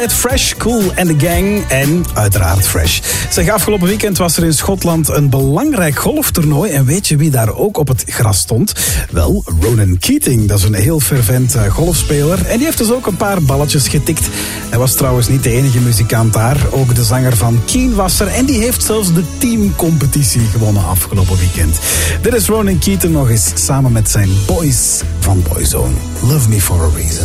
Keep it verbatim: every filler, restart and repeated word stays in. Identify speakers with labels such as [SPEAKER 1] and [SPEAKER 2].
[SPEAKER 1] Met Fresh, Cool and the Gang en uiteraard Fresh. Zeg, afgelopen weekend was er in Schotland een belangrijk golftoernooi. En weet je wie daar ook op het gras stond? Wel, Ronan Keating. Dat is een heel fervent uh, golfspeler. En die heeft dus ook een paar balletjes getikt. Hij was trouwens niet de enige muzikant daar. Ook de zanger van Keane was er. En die heeft zelfs de teamcompetitie gewonnen afgelopen weekend. Dit is Ronan Keating nog eens samen met zijn boys van Boyzone. Love Me For A Reason.